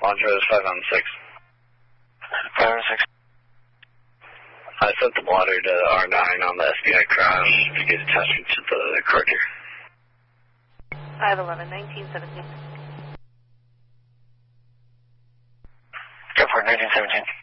Launch is 5 on 6. 5 on 6. I sent the blotter to R9 on the SBI crash to get attachment to the car here. 511, 1917. Go for it, 1917.